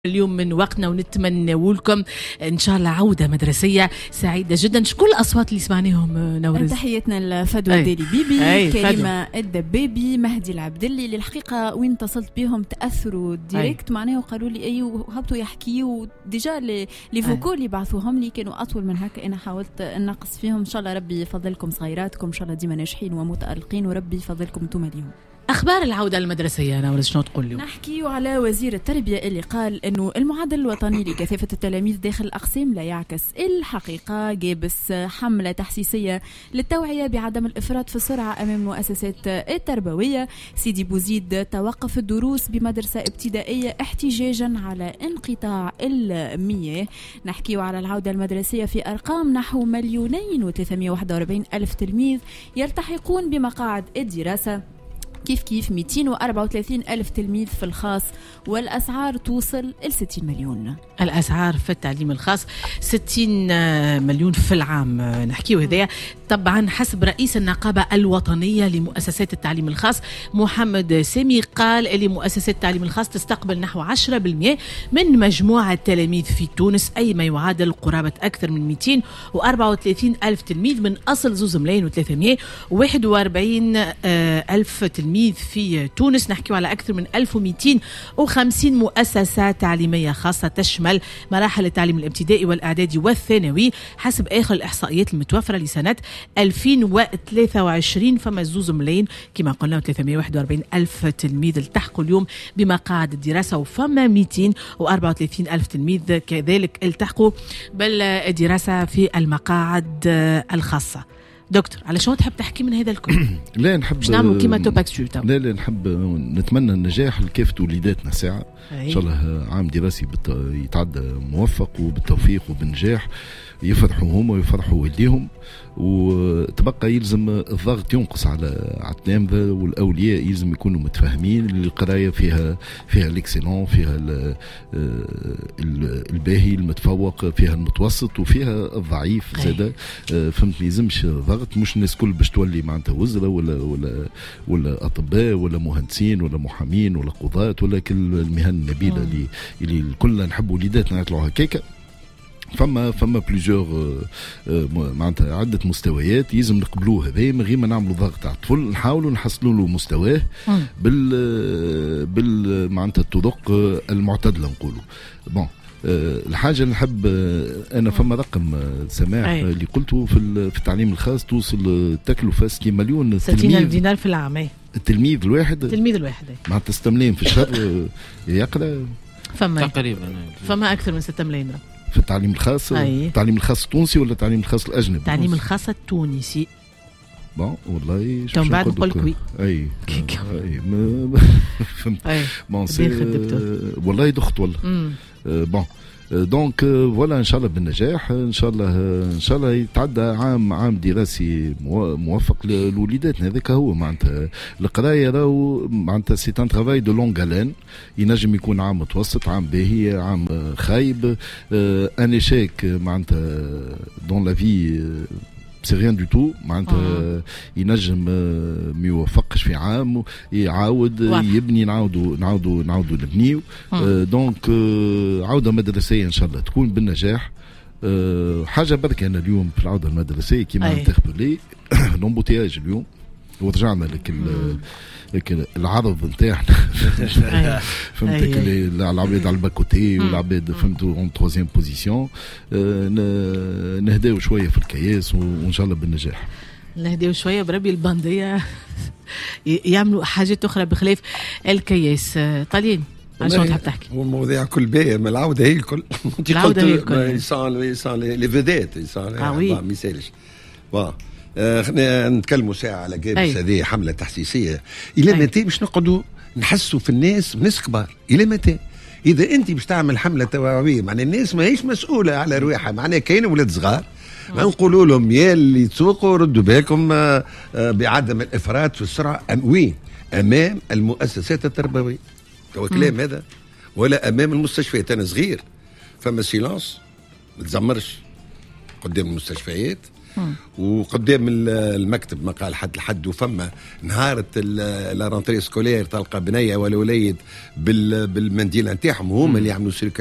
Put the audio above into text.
اليوم من وقتنا ونتمنى لكم ان شاء الله عوده مدرسيه سعيده جدا. شكون الاصوات اللي سمعناهم نورز؟ تحياتنا لفدوى الديلي بيبي، كريمه الدبابي، مهدي العبدلي، اللي الحقيقه وين اتصلت بهم تاثروا ديريكت معناه وقالوا لي اي وهبطوا يحكيوا ديجا لي فوكو اللي بعثوهم لي كانوا اطول من هكا. انا حاولت نقص فيهم. ان شاء الله ربي يفضلكم صغيراتكم، ان شاء الله ديما ناجحين ومتالقين، وربي يفضلكم انتم اليوم. أخبار العودة المدرسية نورز شنو تقول لي؟ نحكي على وزير التربية اللي قال إنه المعدل الوطني لكثافة التلاميذ داخل الأقسام لا يعكس الحقيقة. جابس حملة تحسيسية للتوعية بعدم الإفراط في السرعة أمام المؤسسات التربوية. سيدي بوزيد توقف الدروس بمدرسة ابتدائية احتجاجا على انقطاع المياه. نحكي على العودة المدرسية في أرقام نحو 2,341,000 تلميذ يلتحقون بمقاعد الدراسة، كيف 234 ألف تلميذ في الخاص، والأسعار توصل ل 60 مليون. الأسعار في التعليم الخاص 60 مليون في العام. نحكيه هذايا طبعا حسب رئيس النقابة الوطنية لمؤسسات التعليم الخاص محمد سامي. قال اللي مؤسسات التعليم الخاص تستقبل نحو 10% من مجموعة التلاميذ في تونس، أي ما يعادل قرابة أكثر من 234 ألف تلميذ من أصل 2,341 ألف تلميذ في تونس. نحكي على أكثر من 1250 مؤسسة تعليمية خاصة تشمل مراحل التعليم الابتدائي والإعدادي والثانوي حسب آخر الإحصائيات المتوفرة لسنة 2023. فما 2,000,000 كما قلنا 341 ألف تلميذ التحقوا اليوم بمقاعد الدراسة، وفما 234 ألف تلميذ كذلك التحقوا بالدراسة في المقاعد الخاصة. دكتور على شو تحب تحكي من هذا الكل؟ لا نحب مش نعمل كيما توباك شو لا نحب نتمنى النجاح لكافة وليداتنا ساعة إن شاء الله عام دراسي يتعدى موفق وبالتوفيق وبالنجاح، يفرحوا هم ويفرحوا والديهم، وتبقى يلزم الضغط ينقص على التلامذة والأولياء، يلزم يكونوا متفاهمين. القراية فيها الاكسلون، فيها الباهي المتفوق، فيها المتوسط وفيها الضعيف زاده. فهمت؟ ما يلزمش ضغط، مش الناس كل باش تولي معناتها وزراء ولا أطباء ولا مهندسين ولا محامين ولا قضاة ولا كل المهن النبيلة اللي كلنا نحب وليداتنا يطلعوا هكاكا. فما بليزيور معناتها عدة مستويات يلزم نقبلوه هذا من غير ما نعملوا ضغط على الطفل، نحاولوا نحصلوا له مستواه بال معناتها الطرق المعتدلة نقولوا. بون الحاجة اللي نحب أنا فما رقم سماح اللي قلته في التعليم الخاص توصل التكلفة 60 مليون 60 دينار في العام. التلميذ الواحد معناتها 6 ملايين في الشهر يقرأ فما تقريبا فما أكثر من 6 ملايين في التعليم الخاص. التعليم الخاص التونسي ولا التعليم الخاص الأجنبي؟ التعليم الخاص التونسي. بون والله شو بعد نقول كوي فهمت. بون والله دخت والله. بون دونك فوالا ان شاء الله بالنجاح، ان شاء الله يتعدى عام دراسي موفق لوليداتنا. هذاك هو معناتها القرايه راهو معناتها سي ان ترافاي دو لونغالين، ينجم يكون عام متوسط، عام باهي، عام خايب، ان ايشيك معناتها دون لا في سي ريان دو تو معناتها ينجم ما يوفقش في عام يعاود يبني، نعاودوا نبنيو. دونك عودة مدرسية إن شاء الله تكون بالنجاح. حاجة بركة أنا اليوم في العودة المدرسية كيما انتخبوا لومبوتياج اليوم، ورجعنا لك العرض نتاعنا فهمتك العباد على الباكوتي والعباد فهمتوا اون تروزيام بوزيسيون. نهداو شويه في الكياس وان شاء الله بالنجاح. نهداو شويه بربي البنديه يعملوا حاجات اخرى بخلاف الكياس. طالين عشان تحب تحكي هو المواضيع كل باهي، ما العوده هي الكل. العوده هي الكل يصان لي فيديت يصان ما يسالش. خلينا نتكلموا ساعة على جابس هذه حملة تحسيسية. إلى متى باش نقعدوا نحسوا في الناس كبار؟ إلى متى؟ إذا أنت باش تعمل حملة توعوية معنى الناس ما هيش مسؤولة على رواحها، معنى كاين ولاد صغار ما نقولوا لهم يا اللي تسوقوا ردوا بالكم بعدم الإفراط في السرعة. وين؟ أمام المؤسسات التربوية. هو كلام هذا ولا أمام المستشفيات؟ أنا صغير فما سيلانس ما تزمرش قدام المستشفيات، وقدام المكتب ما قال حد لحد. وفما نهار لا رونتري سكولير تلقى بنيه ولا وليد بالمنديل نتاعهم هما اللي يعملوا